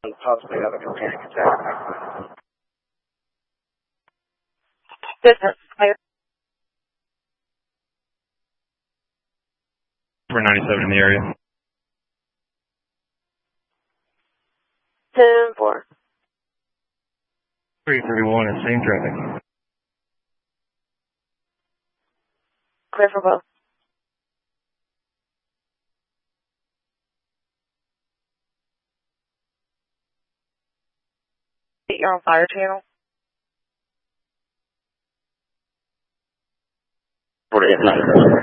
Possibly having a panic attack. This is fire. We're 97 in the area. 10-4. 331 is same traffic. Clear for both. You're on fire channel. 48 9.